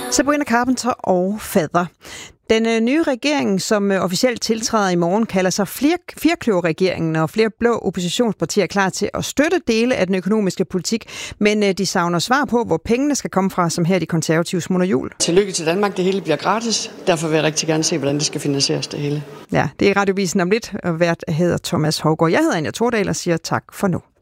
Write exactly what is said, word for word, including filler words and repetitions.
Sabrina Carpenter og Fader. Den øh, nye regering, som øh, officielt tiltræder i morgen, kalder sig firkløverregeringen, og flere blå oppositionspartier er klar til at støtte dele af den økonomiske politik, men øh, de savner svar på, hvor pengene skal komme fra, som her de konservatives Mona Juul. Tillykke til Danmark, det hele bliver gratis. Derfor vil jeg rigtig gerne se, hvordan det skal finansieres det hele. Ja, det er Radiovisen om lidt, og vært hedder Thomas Haugaard. Jeg hedder Anja Tordal og siger tak for nu.